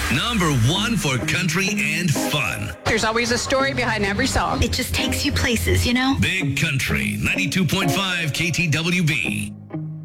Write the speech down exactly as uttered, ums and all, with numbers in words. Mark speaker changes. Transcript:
Speaker 1: Number one for country and fun.
Speaker 2: There's always a story behind every song.
Speaker 3: It just takes you places, you know?
Speaker 1: Big Country, ninety-two point five K T W B.